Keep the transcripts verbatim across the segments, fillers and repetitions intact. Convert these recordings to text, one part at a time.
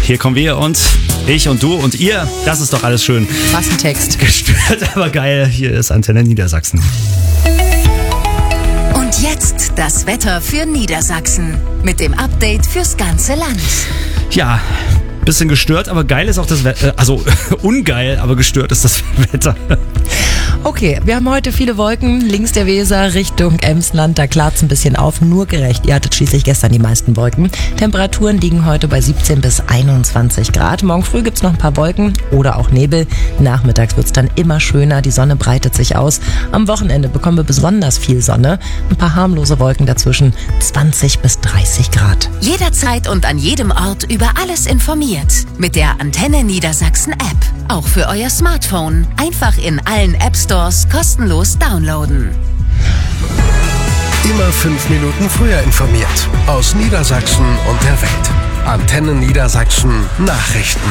hier kommen wir und ich und du und ihr. Das ist doch alles schön. Was ein Text. Gestört, aber geil. Hier ist Antenne Niedersachsen. Und jetzt das Wetter für Niedersachsen. Mit dem Update fürs ganze Land. Ja, bisschen gestört, aber geil ist auch das Wetter. Also ungeil, aber gestört ist das Wetter. Okay, wir haben heute viele Wolken. Links der Weser Richtung Emsland, da klart's ein bisschen auf. Nur gerecht, ihr hattet schließlich gestern die meisten Wolken. Temperaturen liegen heute bei siebzehn bis einundzwanzig Grad. Morgen früh gibt's noch ein paar Wolken oder auch Nebel. Nachmittags wird's dann immer schöner, die Sonne breitet sich aus. Am Wochenende bekommen wir besonders viel Sonne. Ein paar harmlose Wolken dazwischen, zwanzig bis dreißig Grad. Jederzeit und an jedem Ort über alles informiert. Mit der Antenne Niedersachsen App. Auch für euer Smartphone. Einfach in allen App Stores kostenlos downloaden. Immer fünf Minuten früher informiert. Aus Niedersachsen und der Welt. Antenne Niedersachsen Nachrichten.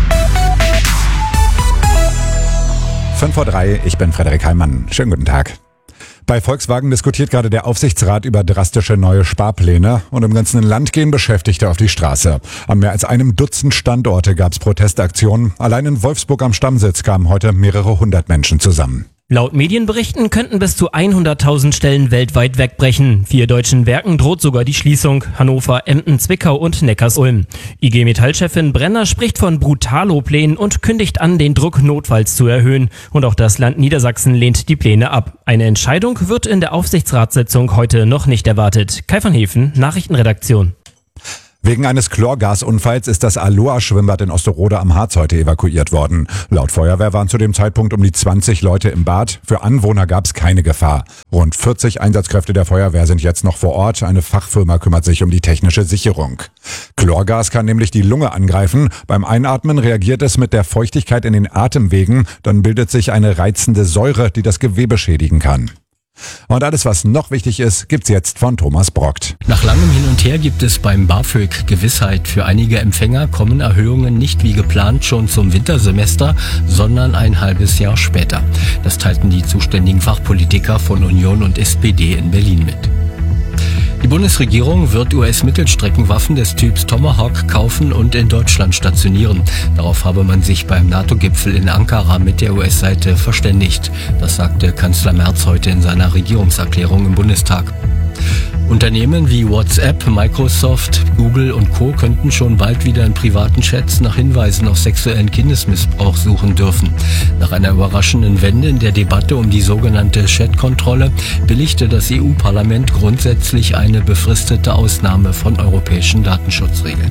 fünf vor drei, ich bin Frederik Heimann. Schönen guten Tag. Bei Volkswagen diskutiert gerade der Aufsichtsrat über drastische neue Sparpläne und im ganzen Land gehen Beschäftigte auf die Straße. An mehr als einem Dutzend Standorte gab es Protestaktionen. Allein in Wolfsburg am Stammsitz kamen heute mehrere hundert Menschen zusammen. Laut Medienberichten könnten bis zu hunderttausend Stellen weltweit wegbrechen. Vier deutschen Werken droht sogar die Schließung. Hannover, Emden, Zwickau und Neckarsulm. I G Metall-Chefin Brenner spricht von Brutalo-Plänen und kündigt an, den Druck notfalls zu erhöhen. Und auch das Land Niedersachsen lehnt die Pläne ab. Eine Entscheidung wird in der Aufsichtsratssitzung heute noch nicht erwartet. Kai van Heven, Nachrichtenredaktion. Wegen eines Chlorgasunfalls ist das Aloha-Schwimmbad in Osterode am Harz heute evakuiert worden. Laut Feuerwehr waren zu dem Zeitpunkt um die zwanzig Leute im Bad. Für Anwohner gab es keine Gefahr. Rund vierzig Einsatzkräfte der Feuerwehr sind jetzt noch vor Ort. Eine Fachfirma kümmert sich um die technische Sicherung. Chlorgas kann nämlich die Lunge angreifen. Beim Einatmen reagiert es mit der Feuchtigkeit in den Atemwegen. Dann bildet sich eine reizende Säure, die das Gewebe schädigen kann. Und alles, was noch wichtig ist, gibt's jetzt von Thomas Brockt. Nach langem Hin und Her gibt es beim BAföG Gewissheit. Für einige Empfänger kommen Erhöhungen nicht wie geplant schon zum Wintersemester, sondern ein halbes Jahr später. Das teilten die zuständigen Fachpolitiker von Union und S P D in Berlin mit. Die Bundesregierung wird U S-Mittelstreckenwaffen des Typs Tomahawk kaufen und in Deutschland stationieren. Darauf habe man sich beim NATO-Gipfel in Ankara mit der U S-Seite verständigt. Das sagte Kanzler Merz heute in seiner Regierungserklärung im Bundestag. Unternehmen wie WhatsApp, Microsoft, Google und Co. könnten schon bald wieder in privaten Chats nach Hinweisen auf sexuellen Kindesmissbrauch suchen dürfen. Nach einer überraschenden Wende in der Debatte um die sogenannte Chat-Kontrolle billigte das E U-Parlament grundsätzlich eine befristete Ausnahme von europäischen Datenschutzregeln.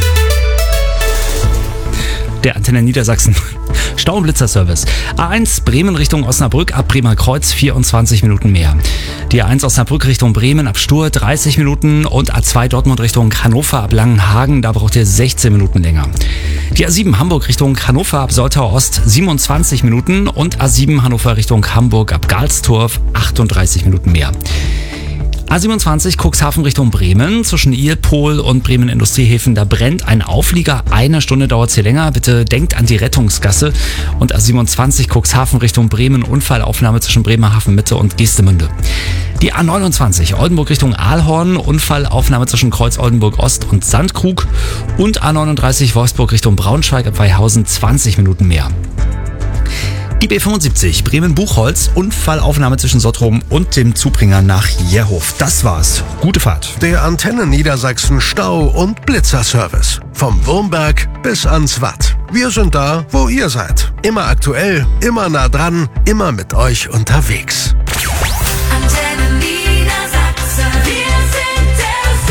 Der Antenne Niedersachsen Stau- und Blitzerservice. A eins Bremen Richtung Osnabrück ab Bremer Kreuz vierundzwanzig Minuten mehr. Die A eins Osnabrück Richtung Bremen ab Stur dreißig Minuten und A zwei Dortmund Richtung Hannover ab Langenhagen, da braucht ihr sechzehn Minuten länger. Die A sieben Hamburg Richtung Hannover ab Soltau Ost siebenundzwanzig Minuten und A sieben Hannover Richtung Hamburg ab Galstorf achtunddreißig Minuten mehr. A siebenundzwanzig Cuxhaven Richtung Bremen, zwischen Ilpol und Bremen Industriehäfen, da brennt ein Auflieger, eine Stunde dauert es hier länger, bitte denkt an die Rettungsgasse. Und A siebenundzwanzig Cuxhaven Richtung Bremen, Unfallaufnahme zwischen Bremerhaven Mitte und Geestemünde. Die A neunundzwanzig Oldenburg Richtung Aalhorn, Unfallaufnahme zwischen Kreuz Oldenburg Ost und Sandkrug und A neununddreißig Wolfsburg Richtung Braunschweig ab Weihausen zwanzig Minuten mehr. Die B fünfundsiebzig Bremen-Buchholz, Unfallaufnahme zwischen Sottrum und dem Zubringer nach Jerhof. Das war's. Gute Fahrt. Der Antenne Niedersachsen Stau- und Blitzerservice. Vom Wurmberg bis ans Watt. Wir sind da, wo ihr seid. Immer aktuell, immer nah dran, immer mit euch unterwegs. Antenne Niedersachsen. Wir sind der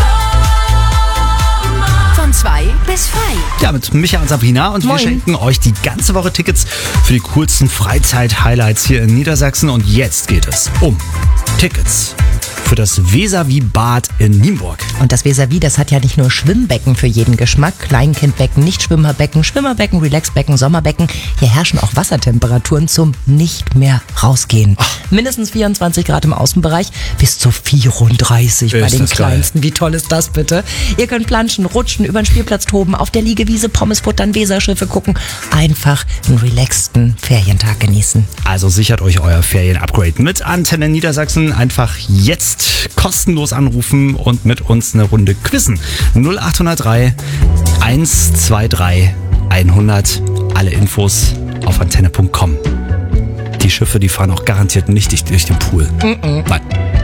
Sommer. Von zwei bis frei. Ja, mit Micha und Sabrina und Moin. wir schenken euch die ganze Woche Tickets für die coolsten Freizeit-Highlights hier in Niedersachsen. Und jetzt geht es um Tickets für das Vis-à-vis-Bad in Nienburg. Und das Vis-à-vis, das hat ja nicht nur Schwimmbecken für jeden Geschmack. Kleinkindbecken, Nichtschwimmerbecken, Schwimmerbecken, Relaxbecken, Sommerbecken. Hier herrschen auch Wassertemperaturen zum nicht mehr rausgehen. Ach. Mindestens vierundzwanzig Grad im Außenbereich, bis zu vierunddreißig bei Ist den das geil. Kleinsten. Wie toll ist das bitte? Ihr könnt planschen, rutschen, über den Spielplatz toben, auf der Liegewiese Pommes futtern, Weserschiffe gucken. Einfach einen relaxten Ferientag genießen. Also sichert euch euer Ferien-Upgrade mit Antenne Niedersachsen. Einfach jetzt kostenlos anrufen und mit uns eine Runde quizzen. null acht null drei eins zwei drei hundert. Alle Infos auf antenne punkt com. Die Schiffe, die fahren auch garantiert nicht durch den Pool. Mm-mm. Nein.